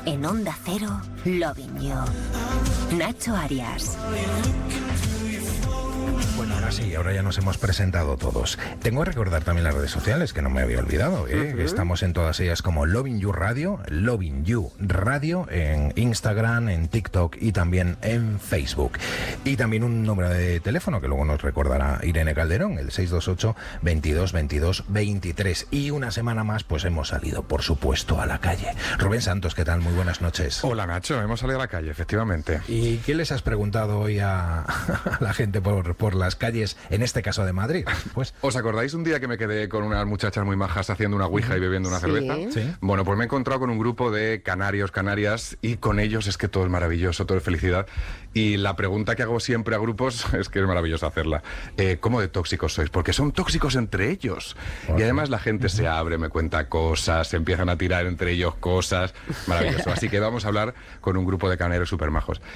En Onda Cero, Loving You. Nacho Arias. Bueno, ahora sí, ahora ya nos hemos presentado todos. Tengo que recordar también las redes sociales, que no me había olvidado, ¿eh? Estamos en todas ellas como Loving You Radio, Loving You Radio, en Instagram, en TikTok y también en Facebook. Y también un número de teléfono que luego nos recordará Irene Calderón, el 628 22 22 23. Y una semana más, pues hemos salido, por supuesto, a la calle. Rubén Santos, ¿qué tal? Muy buenas noches. Hola, Nacho, hemos salido a la calle, efectivamente. ¿Y qué les has preguntado hoy a la gente por las calles, en este caso de Madrid? Pues, ¿os acordáis un día que me quedé con unas muchachas muy majas haciendo una ouija y bebiendo una cerveza? ¿sí? Bueno, pues me he encontrado con un grupo de canarios, canarias, y con ellos es que todo es maravilloso, todo es felicidad. Y la pregunta que hago siempre a grupos es que es maravilloso hacerla. ¿Cómo de tóxicos sois? Porque son tóxicos entre ellos. Y además la gente se abre, me cuenta cosas, se empiezan a tirar entre ellos cosas. Maravilloso. Así que vamos a hablar con un grupo de canarios súper majos.